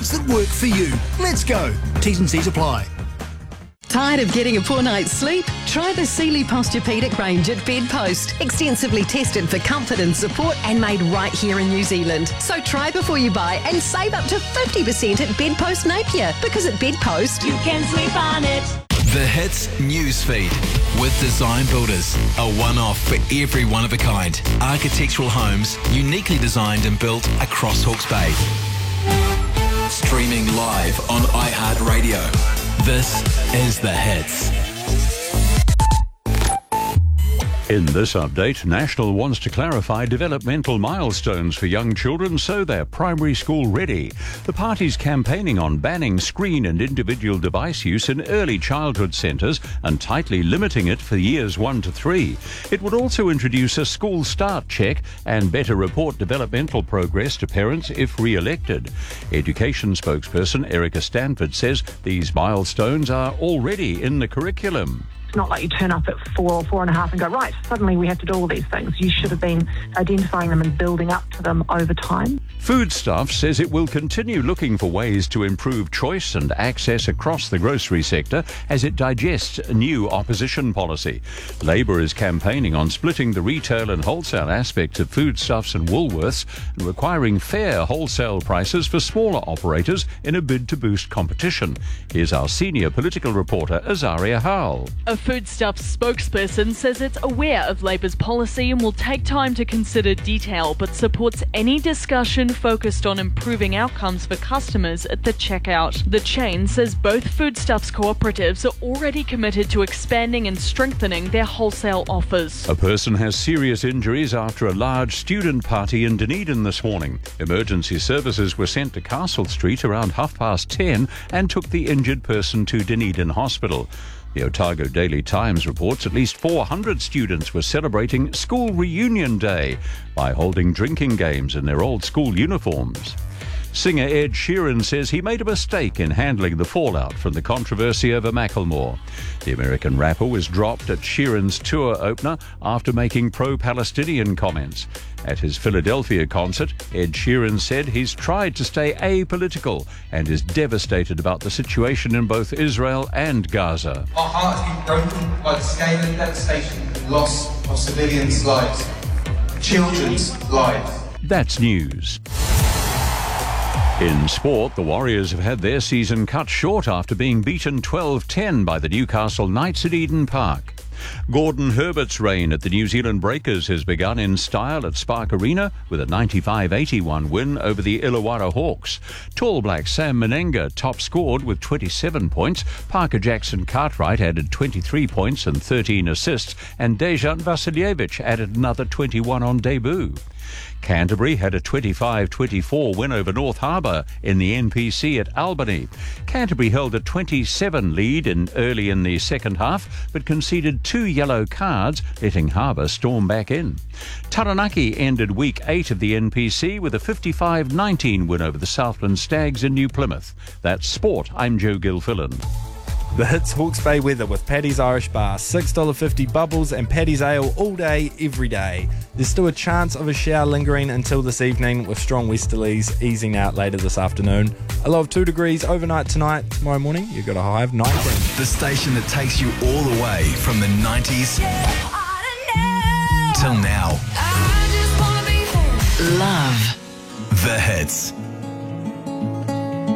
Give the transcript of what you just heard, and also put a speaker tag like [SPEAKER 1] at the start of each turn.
[SPEAKER 1] ones that work for you. Let's go. T's and C's apply.
[SPEAKER 2] Tired of getting a poor night's sleep? Try the Sealy Posturepedic range at Bedpost. Extensively tested for comfort and support and made right here in New Zealand. So try before you buy and save up to 50% at Bedpost Napier, because at Bedpost
[SPEAKER 3] you can sleep on it.
[SPEAKER 4] The Hits Newsfeed with Design Builders. A one-off for every one of a kind. Architectural homes uniquely designed and built across Hawke's Bay. Streaming live on iHeartRadio. This is The Hits.
[SPEAKER 5] In this update, National wants to clarify developmental milestones for young children so they're primary school ready. The party's campaigning on banning screen and individual device use in early childhood centres and tightly limiting it for years 1 to 3. It would also introduce a school start check and better report developmental progress to parents if re-elected. Education spokesperson Erica Stanford says these milestones are already in the curriculum.
[SPEAKER 6] It's not like you turn up at 4 or 4.5 and go, right, suddenly we have to do all these things. You should have been identifying them and building up to them over time.
[SPEAKER 5] Foodstuffs says it will continue looking for ways to improve choice and access across the grocery sector as it digests a new opposition policy. Labor is campaigning on splitting the retail and wholesale aspects of Foodstuffs and Woolworths and requiring fair wholesale prices for smaller operators in a bid to boost competition. Here's our senior political reporter, Azaria Howell.
[SPEAKER 7] A Foodstuffs spokesperson says it's aware of Labor's policy and will take time to consider detail, but supports any discussion focused on improving outcomes for customers at the checkout. The chain says both Foodstuffs cooperatives are already committed to expanding and strengthening their wholesale offers.
[SPEAKER 5] A person has serious injuries after a large student party in Dunedin this morning. Emergency services were sent to Castle Street around 10:30 and took the injured person to Dunedin Hospital. The Otago Daily Times reports at least 400 students were celebrating School Reunion Day by holding drinking games in their old school uniforms. Singer Ed Sheeran says he made a mistake in handling the fallout from the controversy over Macklemore. The American rapper was dropped at Sheeran's tour opener after making pro-Palestinian comments. At his Philadelphia concert, Ed Sheeran said he's tried to stay apolitical and is devastated about the situation in both Israel and Gaza.
[SPEAKER 8] Our hearts have been broken by the scale and devastation and loss of civilians' lives, children's lives.
[SPEAKER 5] That's news. In sport, the Warriors have had their season cut short after being beaten 12-10 by the Newcastle Knights at Eden Park. Gordon Herbert's reign at the New Zealand Breakers has begun in style at Spark Arena with a 95-81 win over the Illawarra Hawks. Tall Black Sam Menenga top scored with 27 points. Parker Jackson Cartwright added 23 points and 13 assists, and Dejan Vasiljevic added another 21 on debut. Canterbury had a 25-24 win over North Harbour in the NPC at Albany. Canterbury held a 27 lead early in the second half, but conceded 2 yellow cards, letting Harbour storm back in. Taranaki ended week 8 of the NPC with a 55-19 win over the Southland Stags in New Plymouth. That's sport. I'm Joe Gilfillan.
[SPEAKER 9] The Hits Hawke's Bay weather with Paddy's Irish Bar, $6.50 bubbles and Paddy's Ale all day, every day. There's still a chance of a shower lingering until this evening with strong westerlies easing out later this afternoon. A low of 2 degrees overnight tonight. Tomorrow morning, you've got a high of 19.
[SPEAKER 4] The station that takes you all the way from the 90s till now.
[SPEAKER 2] Love
[SPEAKER 4] The Hits.